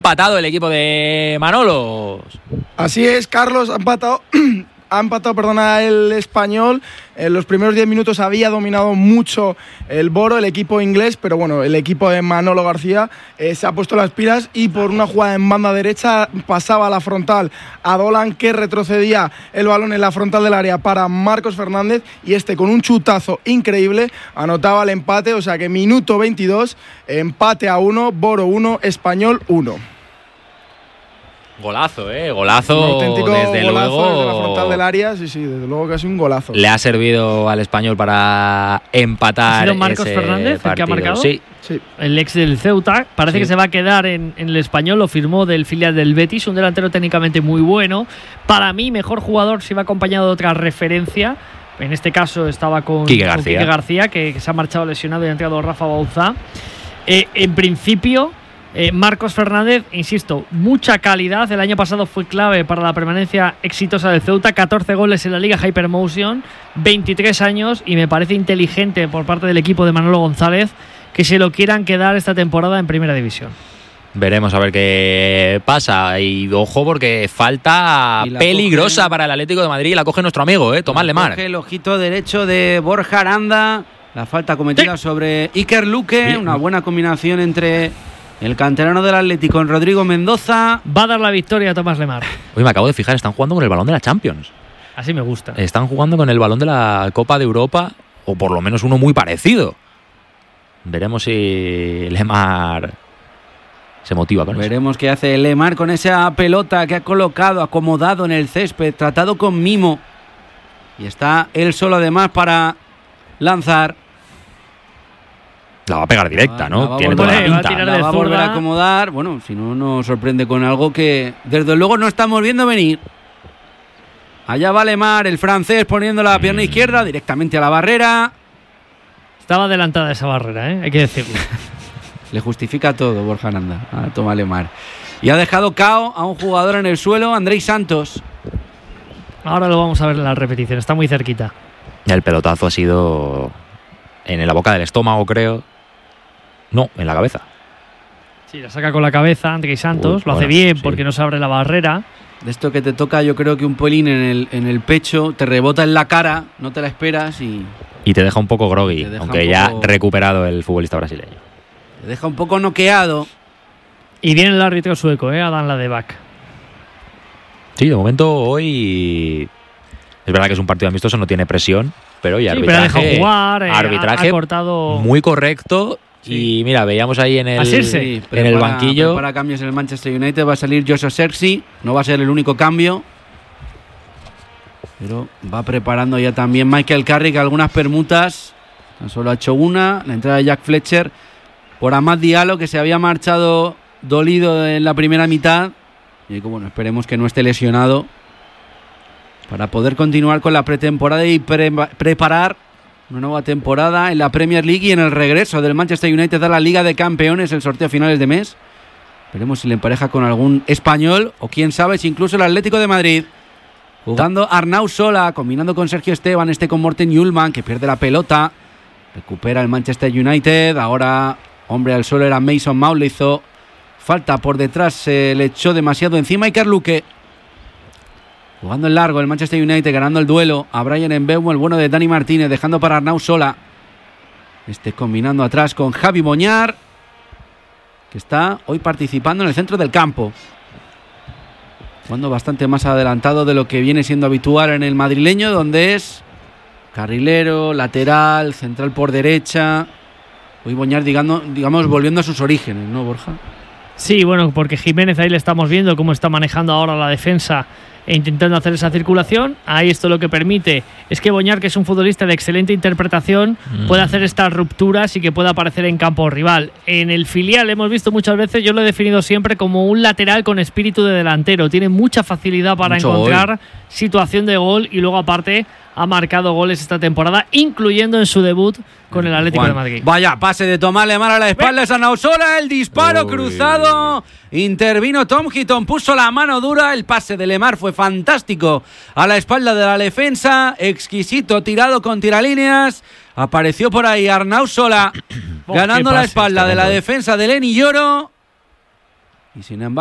Empatado el equipo de Manolo. Así es, Carlos, ha empatado el Español. En los primeros 10 minutos había dominado mucho el Boro, el equipo inglés, pero bueno, el equipo de Manolo García se ha puesto las pilas y por una jugada en banda derecha pasaba a la frontal a Dolan, que retrocedía el balón en la frontal del área para Marcos Fernández, y con un chutazo increíble anotaba el empate. O sea que minuto 22, empate a 1, Boro 1, Español 1. Golazo, golazo. Un auténtico desde golazo luego. desde la frontal del área, sí, desde luego que ha sido un golazo. Le ha servido al Español para empatar. ¿Ha sido Marcos ese Fernández partido. el que ha marcado? Sí. El ex del Ceuta. Parece que se va a quedar en el Español, lo firmó del filial del Betis, un delantero técnicamente muy bueno. Para mí, mejor jugador si va acompañado de otra referencia. En este caso estaba con Quique García, que se ha marchado lesionado y ha entrado Rafa Bauzá. En principio, Marcos Fernández, insisto, mucha calidad. El año pasado fue clave para la permanencia exitosa del Ceuta, 14 goles en la Liga Hypermotion, 23 años, y me parece inteligente por parte del equipo de Manolo González que se lo quieran quedar esta temporada en Primera División. Veremos a ver qué pasa. Y ojo, porque falta peligrosa para el Atlético de Madrid. La coge nuestro amigo, Tomás Lemar. Coge el ojito derecho de Borja Aranda. La falta cometida sobre Iker Luque. Bien. Una buena combinación entre el canterano del Atlético en Rodrigo Mendoza. Va a dar la victoria a Tomás Lemar. Hoy me acabo de fijar, están jugando con el balón de la Champions. Así me gusta. Están jugando con el balón de la Copa de Europa, o por lo menos uno muy parecido. Veremos si Lemar se motiva con eso. Veremos qué hace Lemar con esa pelota que ha colocado, acomodado en el césped, tratado con mimo. Y está él solo además para lanzar. La va a pegar directa, ¿no? Tiene toda la pinta. La va a volver a acomodar. Bueno, si no nos sorprende con algo que desde luego no estamos viendo venir. Allá va Lemar, el francés, poniendo la pierna izquierda directamente a la barrera. Estaba adelantada esa barrera, hay que decirlo. Le justifica todo Borja Aranda a Tomás Lemar. Y ha dejado cao a un jugador en el suelo, Andrei Santos. Ahora lo vamos a ver en la repetición, está muy cerquita. El pelotazo ha sido en la boca del estómago, creo. No, en la cabeza. Sí, la saca con la cabeza Andrei Santos. Lo hace bien porque no se abre la barrera. De esto que te toca, yo creo que un pelín en el pecho, te rebota en la cara, no te la esperas y te deja un poco groggy, aunque ya ha recuperado el futbolista brasileño. Te deja un poco noqueado. Y viene el árbitro sueco, Adán Ladebak. Sí, de momento hoy es verdad que es un partido amistoso, no tiene presión, pero hoy arbitraje, pero ha dejado jugar, arbitraje ha cortado muy correcto. Sí. Y mira, veíamos ahí en el banquillo. Para cambios en el Manchester United va a salir Joshua Zirkzee, no va a ser el único cambio, pero va preparando ya también Michael Carrick algunas permutas. Tan solo ha hecho una, la entrada de Jack Fletcher por Amad Diallo, que se había marchado dolido en la primera mitad, y bueno, esperemos que no esté lesionado para poder continuar con la pretemporada y preparar una nueva temporada en la Premier League y en el regreso del Manchester United a la Liga de Campeones, el sorteo a finales de mes. Veremos si le empareja con algún español o quién sabe si incluso el Atlético de Madrid. Jugando Arnau Sola, combinando con Sergio Esteban, con Morten Hjulmand, que pierde la pelota. Recupera el Manchester United. Ahora, hombre al suelo era Mason Mount, le hizo falta por detrás, se le echó demasiado encima Iker Luque. Jugando en largo el Manchester United, ganando el duelo a Brian Mbeumo, el bueno de Dani Martínez, dejando para Arnau Sola. Combinando atrás con Javi Boñar, que está hoy participando en el centro del campo. Jugando bastante más adelantado de lo que viene siendo habitual en el madrileño, donde es carrilero, lateral, central por derecha. Hoy Boñar, digamos, volviendo a sus orígenes, ¿no, Borja? Sí, bueno, porque Jiménez ahí le estamos viendo cómo está manejando ahora la defensa e intentando hacer esa circulación. Ahí esto lo que permite es que Boñar, que es un futbolista de excelente interpretación, pueda hacer estas rupturas y que pueda aparecer en campo rival. En el filial hemos visto muchas veces, yo lo he definido siempre como un lateral con espíritu de delantero. Tiene mucha facilidad para encontrar situación de gol y luego aparte ha marcado goles esta temporada, incluyendo en su debut con el Atlético de Madrid. Vaya, pase de Tomás Lemar a la espalda, es Arnau Sola, el disparo cruzado, intervino Tom Heaton, puso la mano dura, el pase de Lemar fue fantástico a la espalda de la defensa, exquisito, tirado con tiralíneas, apareció por ahí Arnau Sola, ganando la espalda de la defensa de Leny Yoro, Y sin embargo